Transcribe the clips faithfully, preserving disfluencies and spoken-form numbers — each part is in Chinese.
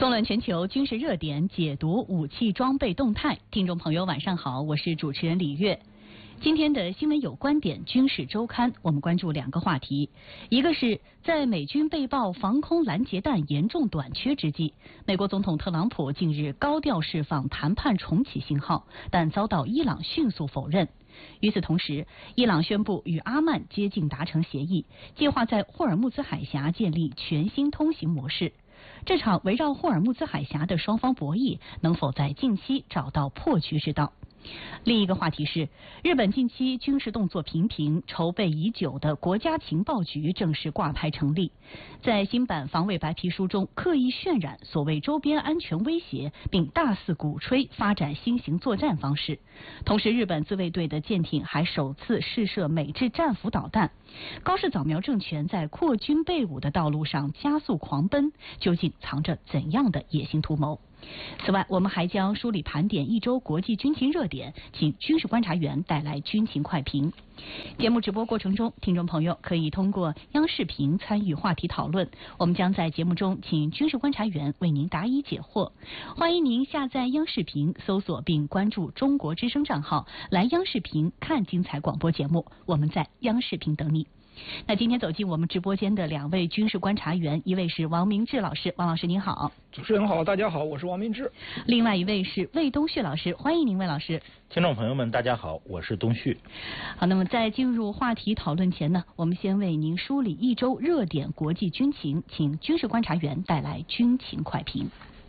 纵论全球军事热点，解读武器装备动态。听众朋友晚上好，我是主持人李月。今天的新闻有观点军事周刊，我们关注两个话题，一个是在美军被曝防空拦截弹严重短缺之际，美国总统特朗普近日高调释放谈判重启信号，但遭到伊朗迅速否认。与此同时，伊朗宣布与阿曼接近达成协议，计划在霍尔木兹海峡建立全新通行模式。这场围绕霍尔木兹海峡的双方博弈，能否在近期找到破局之道？另一个话题是，日本近期军事动作频频，筹备已久的国家情报局正式挂牌成立。在新版防卫白皮书中，刻意渲染所谓周边安全威胁，并大肆鼓吹发展新型作战方式。同时，日本自卫队的舰艇还首次试射美制战斧导弹。高市早苗政权在扩军备武的道路上加速狂奔，究竟藏着怎样的野心图谋？此外，我们还将梳理盘点一周国际军情热点，请军事观察员带来军情快评。节目直播过程中，听众朋友可以通过央视频参与话题讨论，我们将在节目中请军事观察员为您答疑解惑。欢迎您下载央视频，搜索并关注中国之声账号，来央视频看精彩广播节目。我们在央视频等你。那今天走进我们直播间的两位军事观察员，一位是王明志老师，王老师您好。 主持人好，大家好，我是王明志。 另外一位是魏东旭老师，欢迎您，魏老师。 听众朋友们，大家好，我是东旭。 好，那么在进入话题讨论前呢，我们先为您梳理一周热点国际军情，请军事观察员带来军情快评。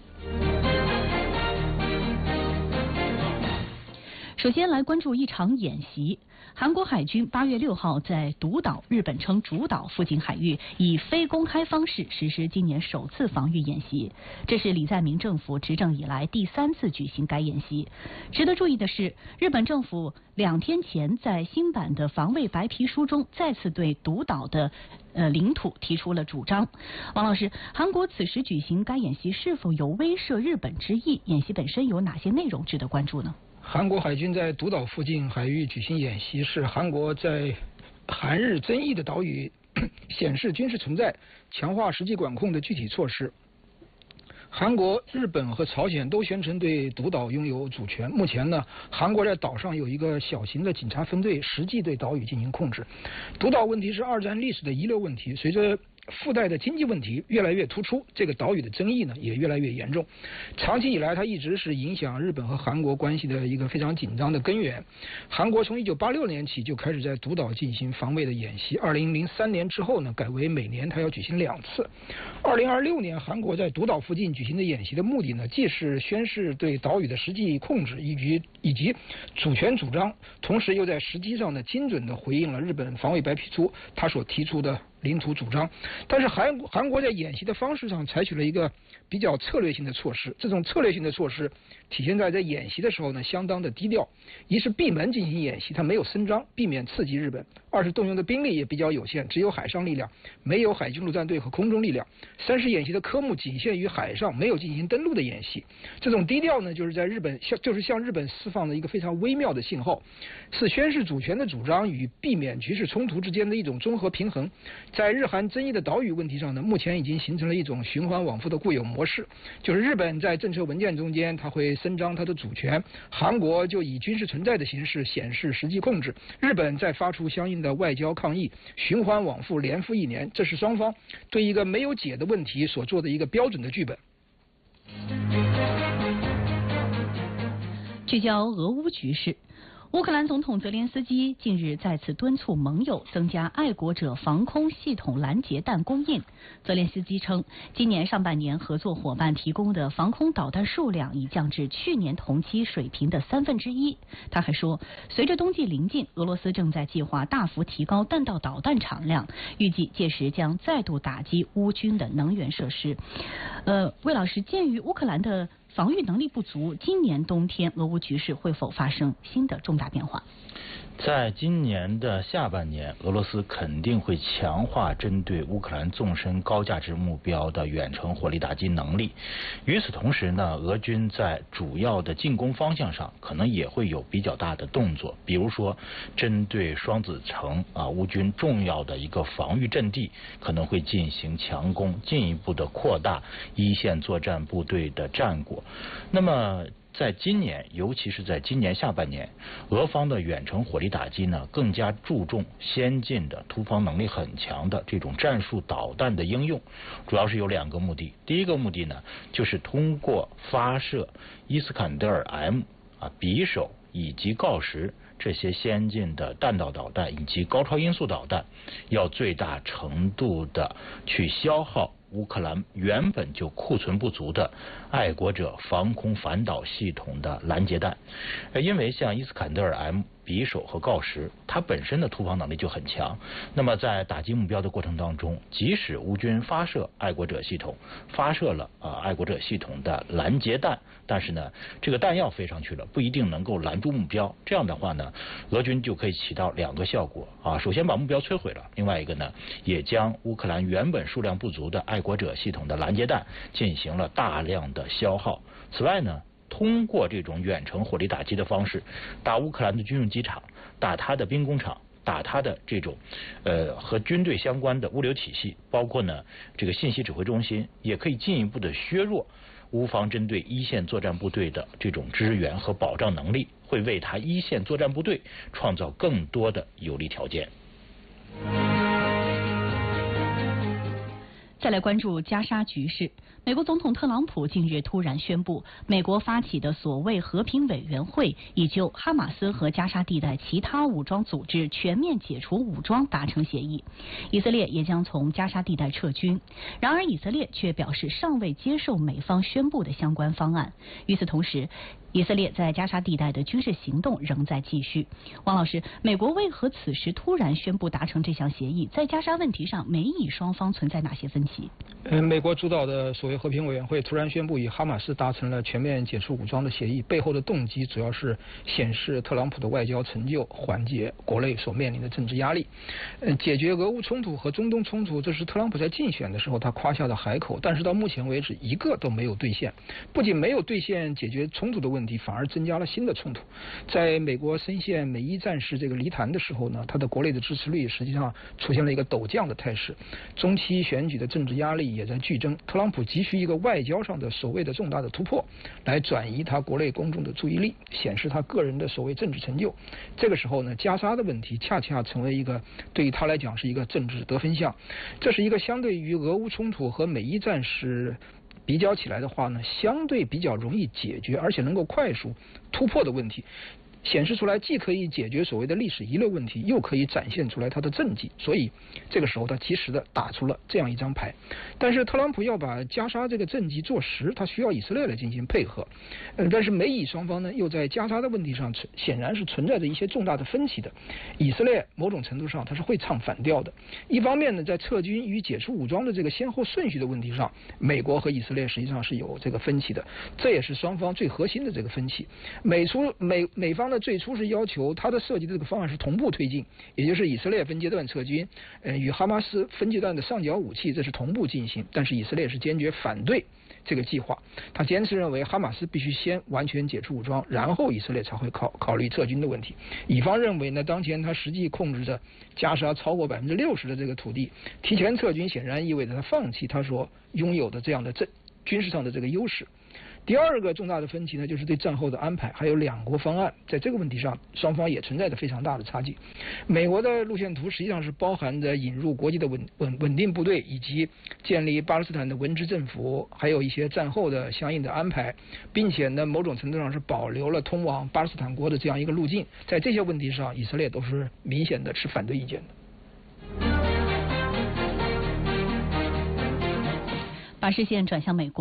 首先来关注一场演习。韩国海军八月六号在独岛，日本称主岛附近海域以非公开方式实施今年首次防御演习，这是李在明政府执政以来第三次举行该演习。值得注意的是，日本政府两天前在新版的防卫白皮书中再次对独岛的呃领土提出了主张。王老师，韩国此时举行该演习是否有威慑日本之意？演习本身有哪些内容值得关注呢？ 韩国海军在独岛附近海域举行演习，是韩国在韩日争议的岛屿显示军事存在、强化实际管控的具体措施。韩国、日本和朝鲜都宣称对独岛拥有主权。目前呢，韩国在岛上有一个小型的警察分队，实际对岛屿进行控制。独岛问题是二战历史的遗留问题，随着附带的经济问题越来越突出，这个岛屿的争议呢也越来越严重。长期以来，它一直是影响日本和韩国关系的一个非常紧张的根源。韩国从一九八六年起就开始在独岛进行防卫的演习，二零零三年之后呢，改为每年它要举行两次。二零二六年，韩国在独岛附近举行的演习的目的呢，既是宣示对岛屿的实际控制以及以及主权主张，同时又在实际上呢精准地回应了日本防卫白皮书它所提出的领土主张。但是韩国韩国在演习的方式上采取了一个比较策略性的措施，这种策略性的措施体现在在演习的时候呢相当的低调。一是闭门进行演习，它没有声张，避免刺激日本；二是动用的兵力也比较有限，只有海上力量，没有海军陆战队和空中力量；三是演习的科目仅限于海上，没有进行登陆的演习。这种低调呢，就是在日本向就是向日本释放的一个非常微妙的信号，是宣示主权的主张与避免局势冲突之间的一种综合平衡。在日韩争议的岛屿问题上呢，目前已经形成了一种循环往复的固有模式，就是日本在政策文件中间它会伸张它的主权，韩国就以军事存在的形式显示实际控制，日本再发出相应的外交抗议，循环往复，连复一年，这是双方对一个没有解的问题所做的一个标准的剧本。 聚焦俄乌局势，乌克兰总统泽连斯基近日再次敦促盟友增加爱国者防空系统拦截弹供应。泽连斯基称，今年上半年合作伙伴提供的防空导弹数量已降至去年同期水平的三分之一。他还说，随着冬季临近，俄罗斯正在计划大幅提高弹道导弹产量，预计届时将再度打击乌军的能源设施。呃，魏老师，鉴于乌克兰的防御能力不足，今年冬天俄乌局势会否发生新的重大变化？ 在今年的下半年，俄罗斯肯定会强化针对乌克兰纵深高价值目标的远程火力打击能力。与此同时呢，俄军在主要的进攻方向上可能也会有比较大的动作，比如说针对双子城啊，乌军重要的一个防御阵地可能会进行强攻，进一步的扩大一线作战部队的战果。那么在今年，尤其是在今年下半年，俄方的远程火力打击呢，更加注重先进的、突防能力很强的这种战术导弹的应用，主要是有两个目的。第一个目的呢，就是通过发射伊斯坎德尔 M 啊、匕首以及锆石这些先进的弹道导弹以及高超音速导弹，要最大程度的去消耗乌克兰原本就库存不足的爱国者防空反导系统的拦截弹。因为像伊斯坎德尔 M、匕首和锆石，它本身的突防能力就很强。那么在打击目标的过程当中，即使乌军发射爱国者系统，发射了啊、呃、爱国者系统的拦截弹，但是呢，这个弹药飞上去了，不一定能够拦住目标。这样的话呢，俄军就可以起到两个效果啊，首先把目标摧毁了，另外一个呢，也将乌克兰原本数量不足的爱国者系统的拦截弹进行了大量的消耗。此外呢，通过这种远程火力打击的方式，打乌克兰的军用机场，打它的兵工厂，打它的这种呃和军队相关的物流体系，包括呢这个信息指挥中心，也可以进一步的削弱乌方针对一线作战部队的这种支援和保障能力，会为他一线作战部队创造更多的有利条件。 再来关注加沙局势。美国总统特朗普近日突然宣布，美国发起的所谓和平委员会已就哈马斯和加沙地带其他武装组织全面解除武装达成协议，以色列也将从加沙地带撤军。然而，以色列却表示尚未接受美方宣布的相关方案。与此同时，以色列在加沙地带的军事行动仍在继续。王老师，美国为何此时突然宣布达成这项协议？在加沙问题上，美以双方存在哪些分歧？ 呃，美国主导的所谓和平委员会突然宣布与哈马斯达成了全面解除武装的协议，背后的动机主要是显示特朗普的外交成就，缓解国内所面临的政治压力。呃，解决俄乌冲突和中东冲突，这是特朗普在竞选的时候他夸下的海口，但是到目前为止一个都没有兑现。不仅没有兑现解决冲突的问题，反而增加了新的冲突。在美国深陷美伊战事这个泥潭的时候呢，他的国内的支持率实际上出现了一个陡降的态势。中期选举的政治压力也在剧增，特朗普急需一个外交上的所谓的重大的突破，来转移他国内公众的注意力，显示他个人的所谓政治成就。这个时候呢，加沙的问题恰恰成为一个对于他来讲是一个政治得分项。这是一个相对于俄乌冲突和美伊战事比较起来的话呢，相对比较容易解决，而且能够快速突破的问题。显示出来既可以解决所谓的历史遗留问题，又可以展现出来他的政绩，所以这个时候他及时的打出了这样一张牌。但是特朗普要把加沙这个政绩做实，他需要以色列来进行配合。呃，但是美以双方呢，又在加沙的问题上显然是存在着一些重大的分歧的。以色列某种程度上他是会唱反调的。一方面呢，在撤军与解除武装的这个先后顺序的问题上，美国和以色列实际上是有这个分歧的，这也是双方最核心的这个分歧。美出美美方的最初是要求他的设计的这个方案是同步推进，也就是以色列分阶段撤军，呃，与哈马斯分阶段的上缴武器，这是同步进行。但是以色列是坚决反对这个计划，他坚持认为哈马斯必须先完全解除武装，然后以色列才会考考虑撤军的问题。以方认为呢，当前他实际控制着加沙超过百分之六十的这个土地，提前撤军显然意味着他放弃他所拥有的这样的政军事上的这个优势。第二个重大的分歧呢，就是对战后的安排，还有两国方案，在这个问题上，双方也存在着非常大的差距。美国的路线图实际上是包含着引入国际的稳稳稳定部队，以及建立巴勒斯坦的文职政府，还有一些战后的相应的安排，并且呢，某种程度上是保留了通往巴勒斯坦国的这样一个路径。在这些问题上，以色列都是明显的持反对意见的。 把视线转向美国。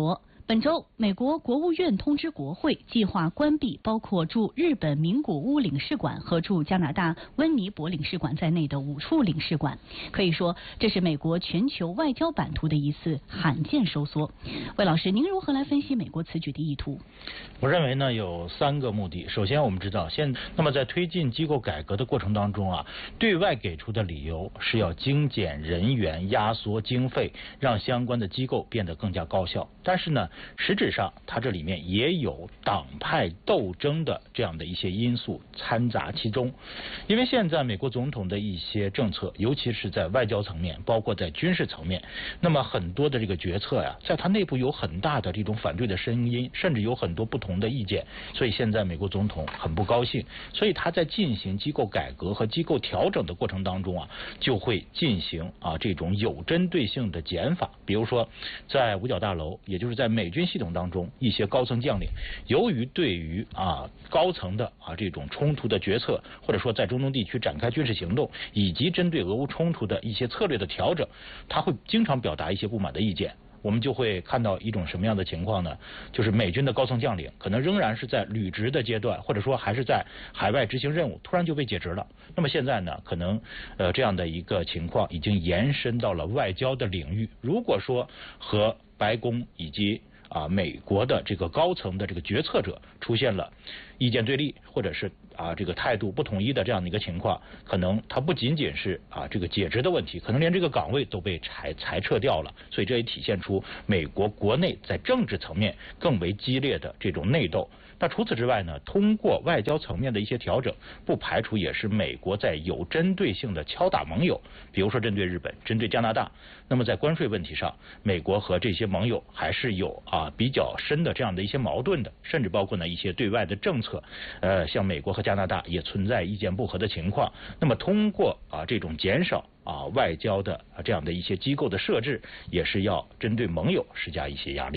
本周，美国国务院通知国会，计划关闭包括驻日本名古屋领事馆和驻加拿大温尼伯领事馆在内的五处领事馆。可以说，这是美国全球外交版图的一次罕见收缩。魏老师，您如何来分析美国此举的意图？ 我认为呢，有三个目的。首先，我们知道，现那么在推进机构改革的过程当中啊，对外给出的理由是要精简人员、压缩经费，让相关的机构变得更加高效。但是呢，实质上它这里面也有党派斗争的这样的一些因素掺杂其中。因为现在美国总统的一些政策，尤其是在外交层面，包括在军事层面，那么很多的这个决策呀，在他内部有很大的这种反对的声音，甚至有很多不同的意见。所以现在美国总统很不高兴，所以他在进行机构改革和机构调整的过程当中啊，就会进行啊这种有针对性的减法。比如说，在五角大楼，也就是在美军系统当中，一些高层将领由于对于啊高层的啊这种冲突的决策，或者说在中东地区展开军事行动，以及针对俄乌冲突的一些策略的调整，他会经常表达一些不满的意见。我们就会看到一种什么样的情况呢？就是美军的高层将领可能仍然是在履职的阶段，或者说还是在海外执行任务，突然就被解职了。那么现在呢，可能呃这样的一个情况已经延伸到了外交的领域。如果说和白宫以及啊美国的这个高层的这个决策者出现了意见对立，或者是啊这个态度不统一的这样的一个情况，可能它不仅仅是啊这个解职的问题，可能连这个岗位都被裁裁撤掉了。所以这也体现出美国国内在政治层面更为激烈的这种内斗。那除此之外呢，通过外交层面的一些调整，不排除也是美国在有针对性的敲打盟友，比如说针对日本、针对加拿大。那么在关税问题上，美国和这些盟友还是有啊比较深的这样的一些矛盾的，甚至包括呢一些对外的政策，呃，像美国和加拿大也存在意见不合的情况。那么通过啊这种减少啊外交的啊这样的一些机构的设置，也是要针对盟友施加一些压力。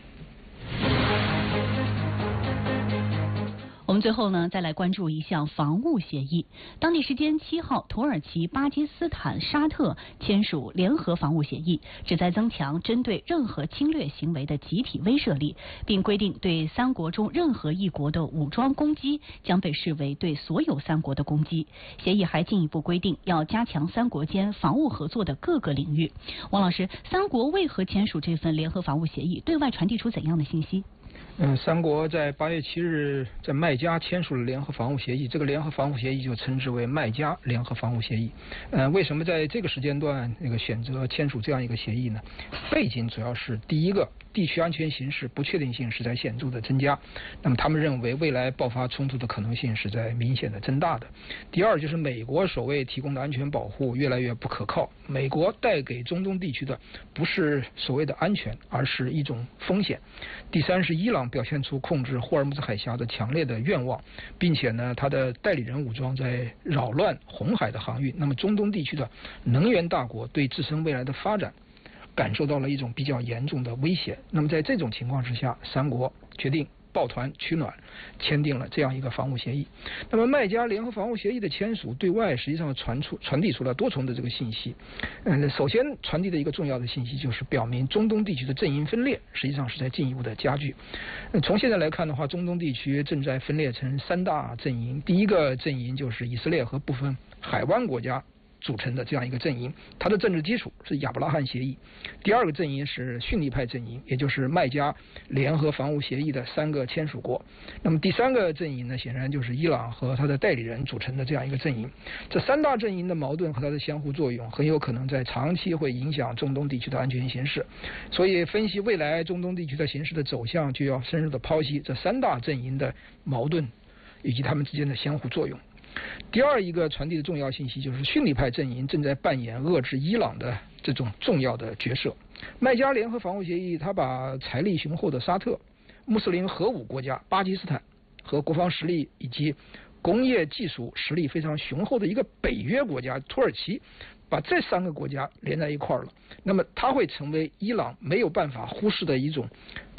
我们最后呢，再来关注一项防务协议。当地时间七号，土耳其、巴基斯坦、沙特签署联合防务协议，旨在增强针对任何侵略行为的集体威慑力，并规定对三国中任何一国的武装攻击将被视为对所有三国的攻击。协议还进一步规定要加强三国间防务合作的各个领域。王老师，三国为何签署这份联合防务协议？对外传递出怎样的信息？ 嗯，三国在八月七日在麦加签署了联合防务协议，这个联合防务协议就称之为麦加联合防务协议。呃，为什么在这个时间段那个选择签署这样一个协议呢？背景主要是第一个，地区安全形势不确定性是在显著的增加，那么他们认为未来爆发冲突的可能性是在明显的增大的。第二就是美国所谓提供的安全保护越来越不可靠，美国带给中东地区的不是所谓的安全，而是一种风险。第三是伊朗表现出控制霍尔木兹海峡的强烈的愿望，并且呢，他的代理人武装在扰乱红海的航运。那么中东地区的能源大国对自身未来的发展感受到了一种比较严重的威胁。那么在这种情况之下，三国决定抱团取暖，签订了这样一个防务协议。那么麦加联合防务协议的签署，对外实际上传出传递出了多重的这个信息。嗯，首先传递的一个重要的信息就是表明中东地区的阵营分裂实际上是在进一步的加剧。从现在来看的话，中东地区正在分裂成三大阵营。第一个阵营就是以色列和部分海湾国家组成的这样一个阵营，它的政治基础是亚伯拉罕协议。第二个阵营是逊尼派阵营，也就是麦加联合防务协议的三个签署国。那么第三个阵营呢，显然就是伊朗和他的代理人组成的这样一个阵营。这三大阵营的矛盾和它的相互作用，很有可能在长期会影响中东地区的安全形势。所以分析未来中东地区的形势的走向，就要深入的剖析这三大阵营的矛盾以及他们之间的相互作用。第二一个传递的重要信息就是逊尼派阵营正在扮演遏制伊朗的这种重要的角色。麦加联合防务协议，它把财力雄厚的沙特、穆斯林核武国家巴基斯坦和国防实力以及工业技术实力非常雄厚的一个北约国家土耳其，把这三个国家连在一块儿了。那么它会成为伊朗没有办法忽视的一种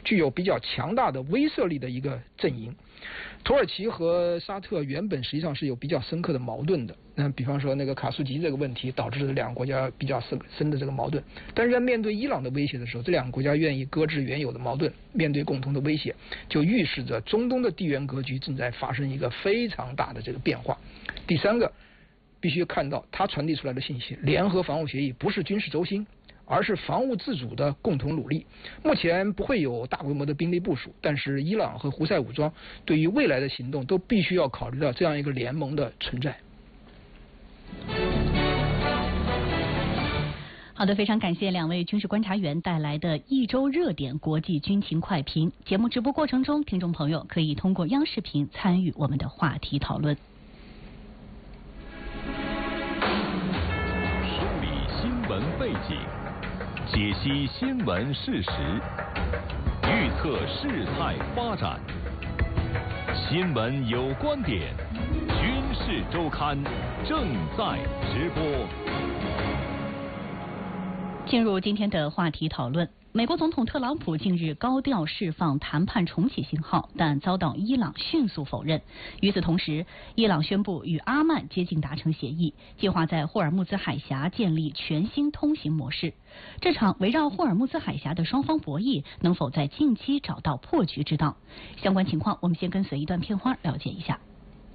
具有比较强大的威慑力的一个阵营。土耳其和沙特原本实际上是有比较深刻的矛盾的，那比方说那个卡舒吉这个问题导致了两个国家比较深深的这个矛盾，但是在面对伊朗的威胁的时候，这两个国家愿意搁置原有的矛盾，面对共同的威胁，就预示着中东的地缘格局正在发生一个非常大的这个变化。第三个，必须看到它传递出来的信息，联合防务协议不是军事轴心，而是防务自主的共同努力。目前不会有大规模的兵力部署，但是伊朗和胡塞武装对于未来的行动都必须要考虑到这样一个联盟的存在。 好的，非常感谢两位军事观察员带来的一周热点国际军情快评。节目直播过程中，听众朋友可以通过央视频参与我们的话题讨论。 梳理新闻背景，解析新闻事实，预测事态发展。新闻有观点，军事周刊正在直播。 进入今天的话题讨论，美国总统特朗普近日高调释放谈判重启信号，但遭到伊朗迅速否认。与此同时，伊朗宣布与阿曼接近达成协议，计划在霍尔木兹海峡建立全新通行模式。这场围绕霍尔木兹海峡的双方博弈，能否在近期找到破局之道？相关情况，我们先跟随一段片花了解一下。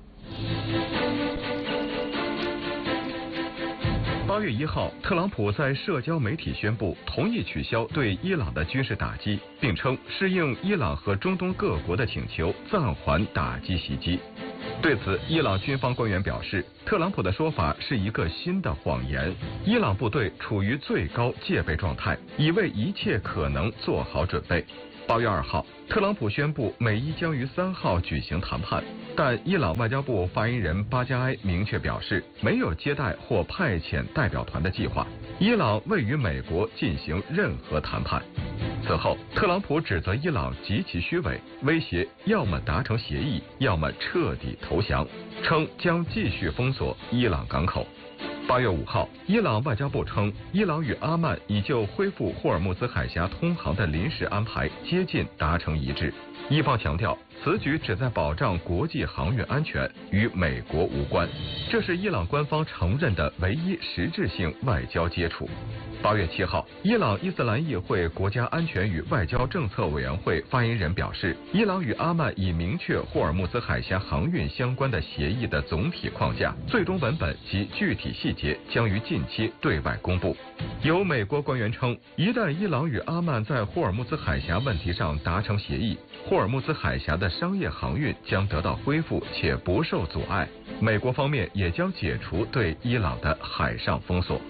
八月一号，特朗普在社交媒体宣布同意取消对伊朗的军事打击，并称是应伊朗和中东各国的请求暂缓打击袭击。对此，伊朗军方官员表示，特朗普的说法是一个新的谎言，伊朗部队处于最高戒备状态，已为一切可能做好准备。八月二号，特朗普宣布美伊将于三号举行谈判，但伊朗外交部发言人巴加埃明确表示，没有接待或派遣代表团的计划，伊朗未与美国进行任何谈判。此后，特朗普指责伊朗极其虚伪，威胁要么达成协议，要么彻底投降，称将继续封锁伊朗港口。八月五号，伊朗外交部称，伊朗与阿曼已就恢复霍尔木兹海峡通航的临时安排接近达成一致。伊方强调，此举旨在保障国际航运安全，与美国无关。这是伊朗官方承认的唯一实质性外交接触。八月七号，伊朗伊斯兰议会国家安全与外交政策委员会发言人表示，伊朗与阿曼已明确霍尔木兹海峡航运相关的协议的总体框架，最终文本及具体细节将于近期对外公布。有美国官员称，一旦伊朗与阿曼在霍尔木兹海峡问题上达成协议，霍尔木兹海峡的商业航运将得到恢复且不受阻碍，美国方面也将解除对伊朗的海上封锁。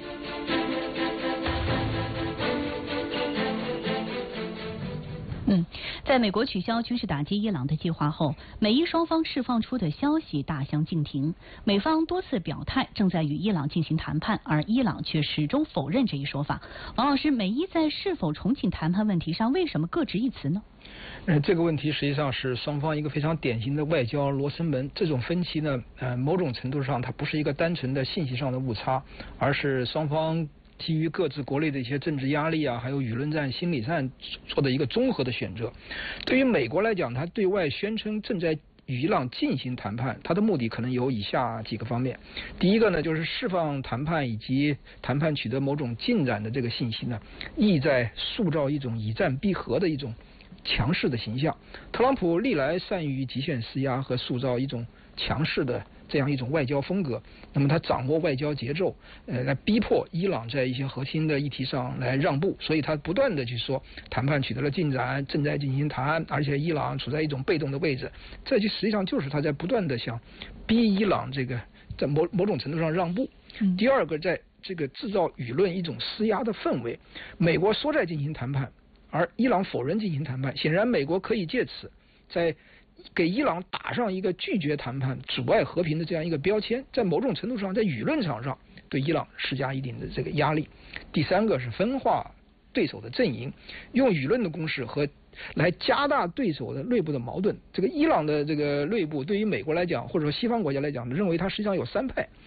嗯，在美国取消军事打击伊朗的计划后，美伊双方释放出的消息大相径庭。美方多次表态正在与伊朗进行谈判，而伊朗却始终否认这一说法。王老师，美伊在是否重启谈判问题上，为什么各执一词呢？ 呃，这个问题实际上是双方一个非常典型的外交罗生门。这种分歧呢，呃，某种程度上它不是一个单纯的信息上的误差，而是双方基于各自国内的一些政治压力啊，还有舆论战、心理战做的一个综合的选择。对于美国来讲，它对外宣称正在与伊朗进行谈判，它的目的可能有以下几个方面。第一个呢，就是释放谈判以及谈判取得某种进展的这个信息呢，意在塑造一种以战逼和的一种强势的形象。特朗普历来善于极限施压和塑造一种强势的这样一种外交风格，那么他掌握外交节奏，呃，来逼迫伊朗在一些核心的议题上来让步，所以他不断的去说谈判取得了进展，正在进行谈，而且伊朗处在一种被动的位置，这就实际上就是他在不断的想逼伊朗这个在某某种程度上让步。嗯、第二个，在这个制造舆论一种施压的氛围，美国说在进行谈判，而伊朗否认进行谈判，显然美国可以借此在给伊朗打上一个拒绝谈判、阻碍和平的这样一个标签，在某种程度上，在舆论场上对伊朗施加一定的这个压力。第三个是分化对手的阵营，用舆论的攻势和来加大对手的内部的矛盾。这个伊朗的这个内部对于美国来讲，或者说西方国家来讲，认为它实际上有三派。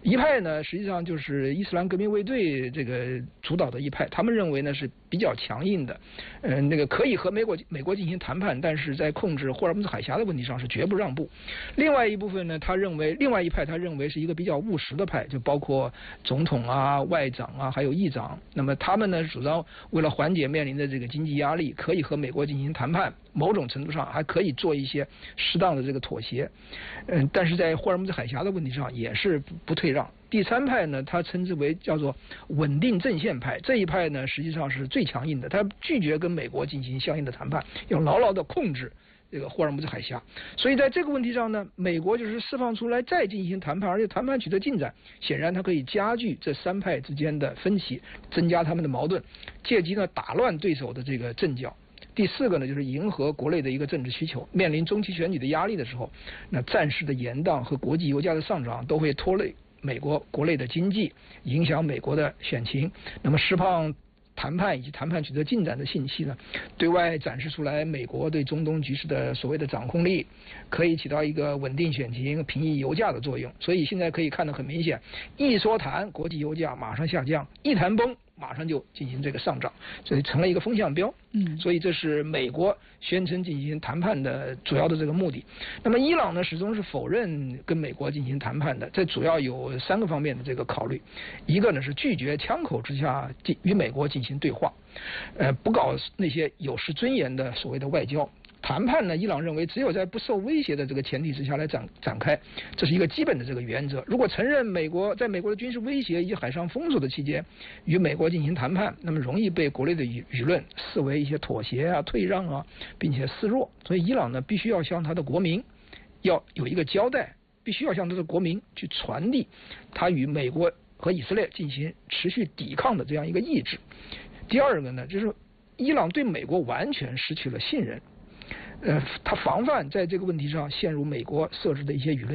一派呢，实际上就是伊斯兰革命卫队这个主导的一派，他们认为呢是比较强硬的，呃，那个可以和美国美国进行谈判，但是在控制霍尔木兹海峡的问题上是绝不让步。另外一部分呢，他认为另外一派他认为是一个比较务实的派，就包括总统啊、外长啊，还有议长。那么他们呢，主张为了缓解面临的这个经济压力，可以和美国进行谈判，某种程度上还可以做一些适当的这个妥协。嗯，但是在霍尔木兹海峡的问题上也是不退让。第三派呢，他称之为叫做稳定阵线派，这一派呢实际上是最强硬的，他拒绝跟美国进行相应的谈判，要牢牢的控制这个霍尔木兹海峡。所以在这个问题上呢，美国就是释放出来再进行谈判，而且谈判取得进展，显然它可以加剧这三派之间的分歧，增加他们的矛盾，借机呢打乱对手的这个阵脚。第四个呢，就是迎合国内的一个政治需求，面临中期选举的压力的时候，那战事的延宕和国际油价的上涨都会拖累美国国内的经济，影响美国的选情。那么释放谈判以及谈判取得进展的信息呢，对外展示出来美国对中东局势的所谓的掌控力，可以起到一个稳定选情、平抑油价的作用。所以现在可以看得很明显，一说谈，国际油价马上下降；一谈崩，马上就进行这个上涨，所以成了一个风向标。嗯，所以这是美国宣称进行谈判的主要的这个目的。那么伊朗呢，始终是否认跟美国进行谈判的，这主要有三个方面的这个考虑。一个呢是拒绝枪口之下进与美国进行对话，呃，不搞那些有失尊严的所谓的外交。谈判呢，伊朗认为只有在不受威胁的这个前提之下来展展开，这是一个基本的这个原则。如果承认美国在美国的军事威胁以及海上封锁的期间与美国进行谈判，那么容易被国内的舆舆论视为一些妥协啊、退让啊，并且示弱。所以伊朗呢，必须要向他的国民要有一个交代，必须要向他的国民去传递他与美国和以色列进行持续抵抗的这样一个意志。第二个呢，就是伊朗对美国完全失去了信任。呃，他防范在这个问题上陷入美国设置的一些舆论